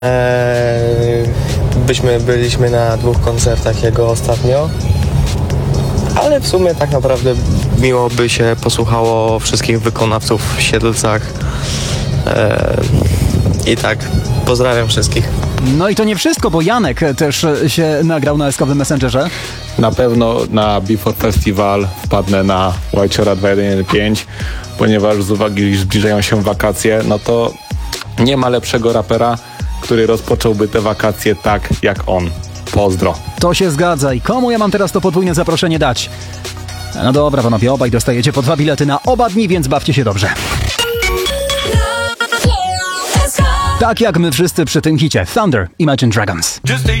Byliśmy na 2 koncertach jego ostatnio, ale w sumie tak naprawdę miło by się posłuchało wszystkich wykonawców w Siedlcach. I tak, pozdrawiam wszystkich. No i to nie wszystko, bo Janek też się nagrał na eskowym Messengerze. Na pewno na Before Festival wpadnę na Whiteshora 2115, ponieważ z uwagi, iż zbliżają się wakacje, no to nie ma lepszego rapera, który rozpocząłby te wakacje tak jak on. Pozdro. To się zgadza. I komu ja mam teraz to podwójne zaproszenie dać? No dobra, panowie, obaj dostajecie po 2 bilety na oba dni, więc bawcie się dobrze. Tak jak my wszyscy przy tym hicie Thunder, Imagine Dragons.